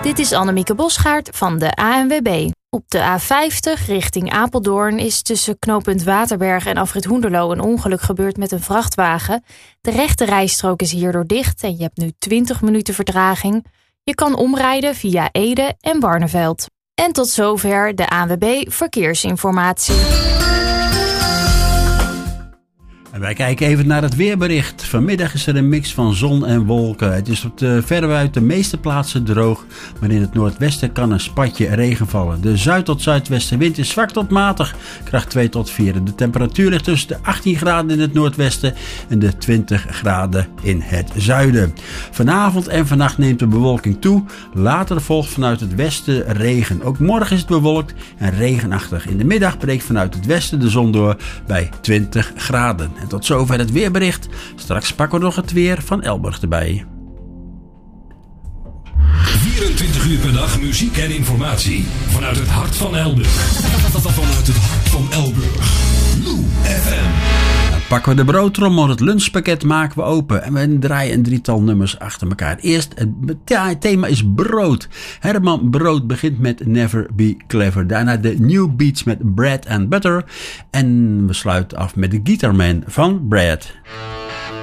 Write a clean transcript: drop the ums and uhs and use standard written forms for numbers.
Dit is Annemieke Bosgaard van de ANWB. Op de A50 richting Apeldoorn is tussen knooppunt Waterberg en afrit Hoenderloo een ongeluk gebeurd met een vrachtwagen. De rechte rijstrook is hierdoor dicht en je hebt nu 20 minuten vertraging. Je kan omrijden via Ede en Barneveld. En tot zover de ANWB Verkeersinformatie. En wij kijken even naar het weerbericht. Vanmiddag is er een mix van zon en wolken. Het is op verreweg de meeste plaatsen droog, maar in het noordwesten kan een spatje regen vallen. De zuid- tot zuidwestenwind is zwak tot matig, kracht 2 tot 4. De temperatuur ligt tussen de 18 graden in het noordwesten en de 20 graden in het zuiden. Vanavond en vannacht neemt de bewolking toe. Later volgt vanuit het westen regen. Ook morgen is het bewolkt en regenachtig. In de middag breekt vanuit het westen de zon door bij 20 graden. En tot zover het weerbericht. Straks pakken we nog het weer van Elburg erbij. 24 uur per dag muziek en informatie. Vanuit het hart van Elburg. Vanuit het hart van Elburg. Lou FM. Dan pakken we de broodtrommel. Het lunchpakket maken we open. En we draaien een drietal nummers achter elkaar. Eerst, het thema is brood. Herman Brood begint met Never Be Clever. Daarna de New Beats met Bread and Butter. En we sluiten af met de Guitarman van Brad.